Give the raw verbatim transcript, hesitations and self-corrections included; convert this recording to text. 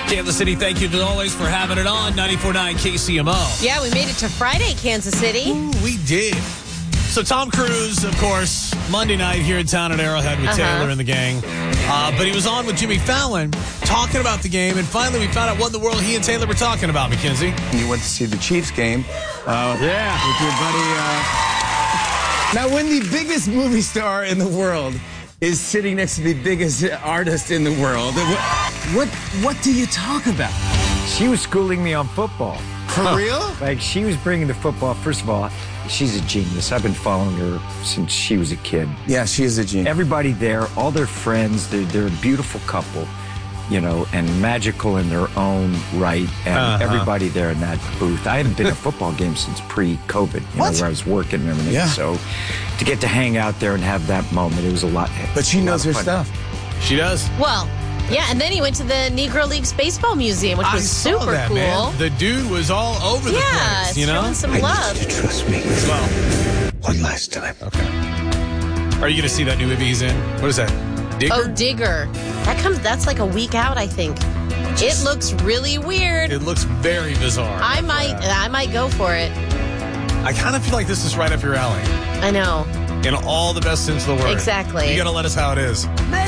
Kansas City, thank you as always for having it on ninety-four point nine K C M O. Yeah, we made it to Friday, Kansas City. Ooh, we did. So Tom Cruise, of course, Monday night here in town at Arrowhead with Uh-huh. Taylor and the gang. Uh, but he was on with Jimmy Fallon talking about the game, and finally we found out what in the world he and Taylor were talking about, McKenzie. You went to see the Chiefs game. Uh, yeah. With your buddy. Uh... Now, when the biggest movie star in the world is sitting next to the biggest artist in the world, what, what, what do you talk about? She was schooling me on football. For real? Like, she was bringing the football. First of all, she's a genius. I've been following her since she was a kid. Yeah, she is a genius. Everybody there, all their friends, they're, they're a beautiful couple, you know, and magical in their own right. And Uh-huh. everybody there in that booth. I haven't been to a football game since pre-COVID, you What? know, where I was working and everything. Yeah. So to get to hang out there and have that moment, it was a lot. But she a lot knows of her fun. stuff. She does. Well, yeah, and then he went to the Negro Leagues Baseball Museum, which I was saw super that, cool. man. The dude was all over the Yeah, place, you know? showing some love. Trust me. Well, One last time. okay. Are you going to see that new movie he's in? What is that? Digger? Oh, Digger. That comes. That's like a week out, I think. It looks really weird. It looks very bizarre. I might. I might go for it. I kind of feel like this is right up your alley. I know. In all the best sense of the word. Exactly. You got to let us how it is.